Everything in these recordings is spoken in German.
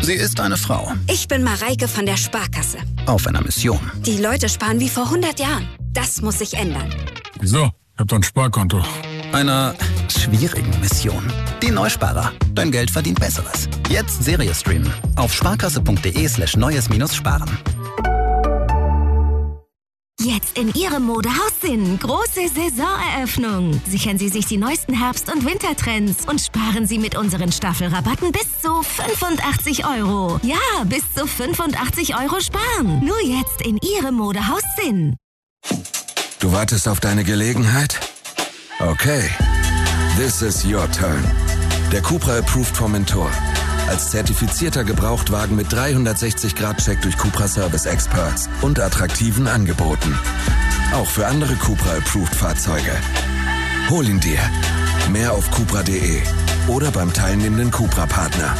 Sie ist eine Frau. Ich bin Mareike von der Sparkasse. Auf einer Mission. Die Leute sparen wie vor 100 Jahren. Das muss sich ändern. Wieso? Ich hab doch ein Sparkonto. Einer schwierigen Mission. Die Neusparer. Dein Geld verdient Besseres. Jetzt Serie streamen. Auf sparkasse.de/neues-sparen. Jetzt in Ihrem Modehaus Sinn. Große Saisoneröffnung. Sichern Sie sich die neuesten Herbst- und Wintertrends und sparen Sie mit unseren Staffelrabatten bis zu 85 €. Ja, bis zu 85 € sparen. Nur jetzt in Ihrem Modehaus Sinn. Du wartest auf deine Gelegenheit? Okay. This is your turn. Der Cupra Approved Formentor. Als zertifizierter Gebrauchtwagen mit 360-Grad-Check durch Cupra Service Experts und attraktiven Angeboten. Auch für andere Cupra Approved Fahrzeuge. Hol ihn dir. Mehr auf cupra.de oder beim teilnehmenden Cupra-Partner.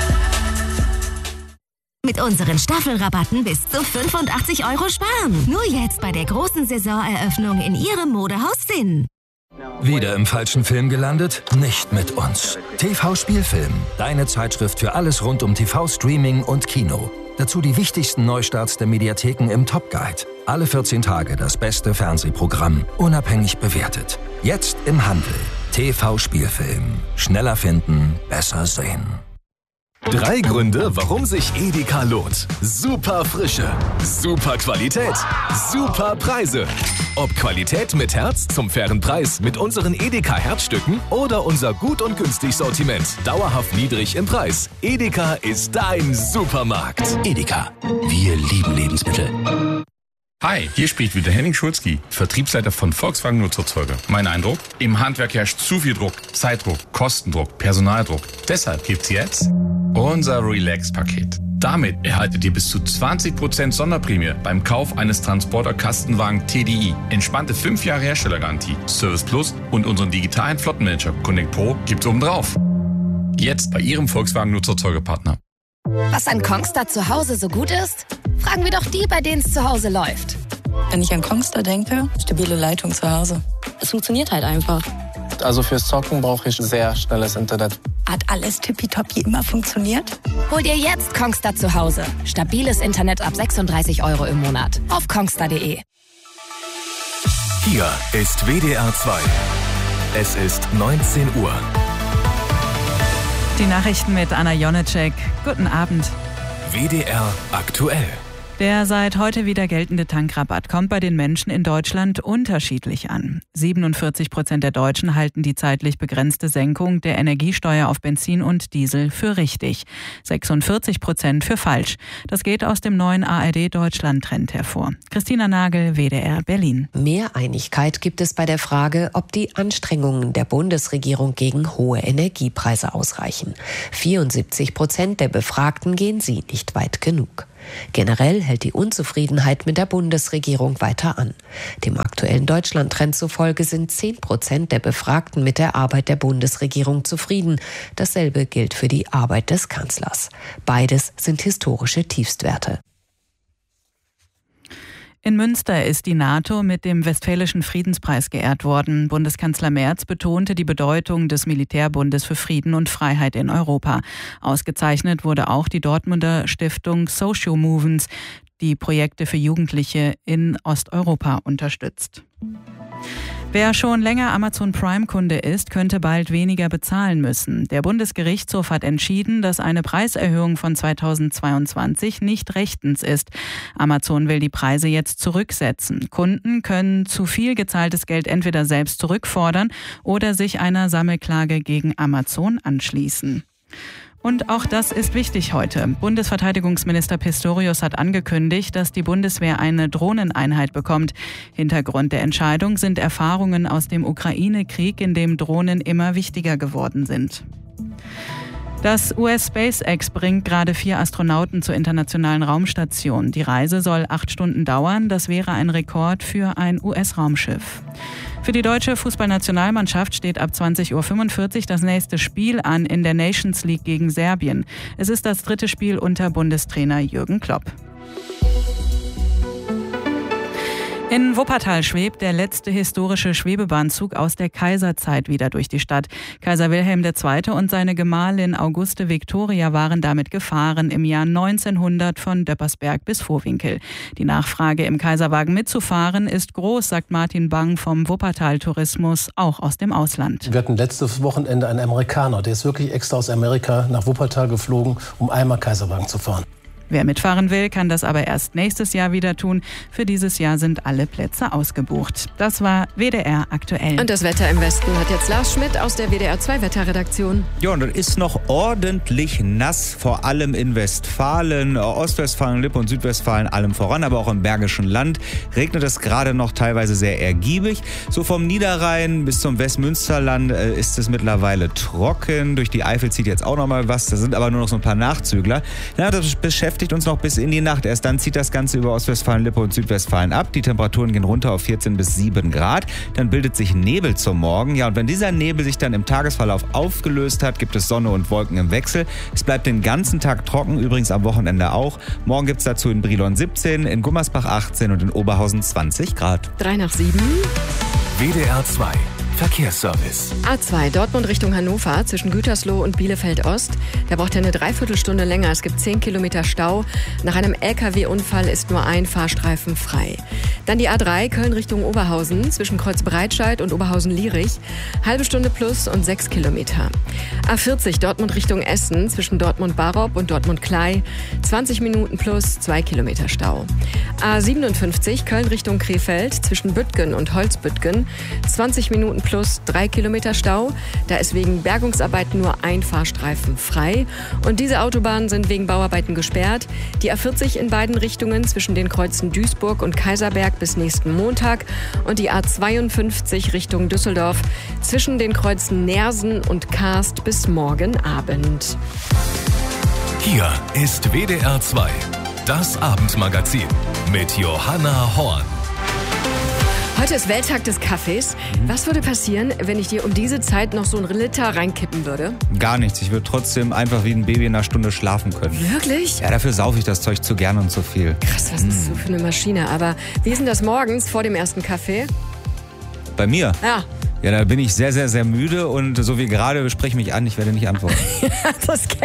Mit unseren Staffelrabatten bis zu 85 € sparen. Nur jetzt bei der großen Saisoneröffnung in Ihrem Modehaus Sinn. Wieder im falschen Film gelandet? Nicht mit uns. TV Spielfilm, deine Zeitschrift für alles rund um TV, Streaming und Kino. Dazu die wichtigsten Neustarts der Mediatheken im Top Guide. Alle 14 Tage das beste Fernsehprogramm, unabhängig bewertet. Jetzt im Handel. TV Spielfilm. Schneller finden, besser sehen. 3 Gründe, warum sich Edeka lohnt. Super Frische, super Qualität, super Preise. Ob Qualität mit Herz zum fairen Preis mit unseren Edeka Herzstücken oder unser gut und günstig Sortiment, dauerhaft niedrig im Preis. Edeka ist dein Supermarkt. Edeka, wir lieben Lebensmittel. Hi, hier spricht wieder Henning Schulzki, Vertriebsleiter von Volkswagen Nutzerzeuger. Mein Eindruck? Im Handwerk herrscht zu viel Druck, Zeitdruck, Kostendruck, Personaldruck. Deshalb gibt's jetzt unser Relax-Paket. Damit erhaltet ihr bis zu 20% Sonderprämie beim Kauf eines Transporter-Kastenwagen TDI. Entspannte 5 Jahre Herstellergarantie, Service Plus und unseren digitalen Flottenmanager Connect Pro gibt's obendrauf. Jetzt bei Ihrem Volkswagen Nutzerzeugerpartner. Was an Kongstar zu Hause so gut ist? Fragen wir doch die, bei denen es zu Hause läuft. Wenn ich an Kongstar denke, stabile Leitung zu Hause. Es funktioniert halt einfach. Also fürs Zocken brauche ich sehr schnelles Internet. Hat alles tippitoppi immer funktioniert? Hol dir jetzt Kongstar zu Hause. Stabiles Internet ab 36 € im Monat. Auf kongstar.de. Hier ist WDR 2. Es ist 19 Uhr. Die Nachrichten mit Anna Jonecek. Guten Abend. WDR aktuell. Der seit heute wieder geltende Tankrabatt kommt bei den Menschen in Deutschland unterschiedlich an. 47% der Deutschen halten die zeitlich begrenzte Senkung der Energiesteuer auf Benzin und Diesel für richtig, 46% für falsch. Das geht aus dem neuen ARD-Deutschland-Trend hervor. Christina Nagel, WDR Berlin. Mehr Einigkeit gibt es bei der Frage, ob die Anstrengungen der Bundesregierung gegen hohe Energiepreise ausreichen. 74% der Befragten gehen sie nicht weit genug. Generell hält die Unzufriedenheit mit der Bundesregierung weiter an. Dem aktuellen Deutschland-Trend zufolge sind 10% der Befragten mit der Arbeit der Bundesregierung zufrieden. Dasselbe gilt für die Arbeit des Kanzlers. Beides sind historische Tiefstwerte. In Münster ist die NATO mit dem Westfälischen Friedenspreis geehrt worden. Bundeskanzler Merz betonte die Bedeutung des Militärbundes für Frieden und Freiheit in Europa. Ausgezeichnet wurde auch die Dortmunder Stiftung Social Movements, die Projekte für Jugendliche in Osteuropa unterstützt. Wer schon länger Amazon Prime-Kunde ist, könnte bald weniger bezahlen müssen. Der Bundesgerichtshof hat entschieden, dass eine Preiserhöhung von 2022 nicht rechtens ist. Amazon will die Preise jetzt zurücksetzen. Kunden können zu viel gezahltes Geld entweder selbst zurückfordern oder sich einer Sammelklage gegen Amazon anschließen. Und auch das ist wichtig heute. Bundesverteidigungsminister Pistorius hat angekündigt, dass die Bundeswehr eine Drohneneinheit bekommt. Hintergrund der Entscheidung sind Erfahrungen aus dem Ukraine-Krieg, in dem Drohnen immer wichtiger geworden sind. Das US SpaceX bringt gerade 4 Astronauten zur internationalen Raumstation. Die Reise soll 8 Stunden dauern. Das wäre ein Rekord für ein US-Raumschiff. Für die deutsche Fußballnationalmannschaft steht ab 20:45 Uhr das nächste Spiel an in der Nations League gegen Serbien. Es ist das 3. Spiel unter Bundestrainer Jürgen Klopp. In Wuppertal schwebt der letzte historische Schwebebahnzug aus der Kaiserzeit wieder durch die Stadt. Kaiser Wilhelm II. Und seine Gemahlin Auguste Victoria waren damit gefahren im Jahr 1900 von Döppersberg bis Vohwinkel. Die Nachfrage, im Kaiserwagen mitzufahren, ist groß, sagt Martin Bang vom Wuppertal Tourismus, auch aus dem Ausland. Wir hatten letztes Wochenende einen Amerikaner, der ist wirklich extra aus Amerika nach Wuppertal geflogen, um einmal Kaiserwagen zu fahren. Wer mitfahren will, kann das aber erst nächstes Jahr wieder tun. Für dieses Jahr sind alle Plätze ausgebucht. Das war WDR aktuell. Und das Wetter im Westen hat jetzt Lars Schmidt aus der WDR 2 Wetterredaktion. Ja, und es ist noch ordentlich nass, vor allem in Westfalen, Ostwestfalen, Lippe und Südwestfalen allem voran, aber auch im Bergischen Land regnet es gerade noch teilweise sehr ergiebig. So vom Niederrhein bis zum Westmünsterland ist es mittlerweile trocken. Durch die Eifel zieht jetzt auch noch mal was. Da sind aber nur noch so ein paar Nachzügler. Ja, das beschäftigt uns noch bis in die Nacht. Erst dann zieht das Ganze über Ostwestfalen, Lippe und Südwestfalen ab. Die Temperaturen gehen runter auf 14 bis 7 Grad. Dann bildet sich Nebel zum Morgen. Ja, und wenn dieser Nebel sich dann im Tagesverlauf aufgelöst hat, gibt es Sonne und Wolken im Wechsel. Es bleibt den ganzen Tag trocken, übrigens am Wochenende auch. Morgen gibt es dazu in Brilon 17, in Gummersbach 18 und in Oberhausen 20 Grad. 3:07. WDR 2. Verkehrsservice. A2 Dortmund Richtung Hannover zwischen Gütersloh und Bielefeld-Ost. Da braucht er eine Dreiviertelstunde länger. Es gibt 10 Kilometer Stau. Nach einem LKW-Unfall ist nur ein Fahrstreifen frei. Dann die A3 Köln Richtung Oberhausen zwischen Kreuzbreitscheid und Oberhausen-Lierich. Halbe Stunde plus und 6 Kilometer. A40 Dortmund Richtung Essen zwischen Dortmund-Barop und Dortmund-Klei. 20 Minuten plus 2 Kilometer Stau. A57 Köln Richtung Krefeld zwischen Büttgen und Holzbüttgen. 20 Minuten plus 3 Kilometer Stau. Da ist wegen Bergungsarbeiten nur ein Fahrstreifen frei. Und diese Autobahnen sind wegen Bauarbeiten gesperrt. Die A40 in beiden Richtungen zwischen den Kreuzen Duisburg und Kaiserberg bis nächsten Montag. Und die A52 Richtung Düsseldorf zwischen den Kreuzen Neersen und Karst bis morgen Abend. Hier ist WDR 2, das Abendmagazin mit Johanna Horn. Heute ist Welttag des Kaffees. Was würde passieren, wenn ich dir um diese Zeit noch so einen Liter reinkippen würde? Gar nichts. Ich würde trotzdem einfach wie ein Baby in einer Stunde schlafen können. Wirklich? Ja, dafür saufe ich das Zeug zu gern und zu viel. Krass, was ist das für eine Maschine? Aber wie ist denn das morgens vor dem ersten Kaffee? Bei mir? Ja. Ja, da bin ich sehr, sehr, sehr müde und so wie gerade sprech mich an, ich werde nicht antworten. Das kenn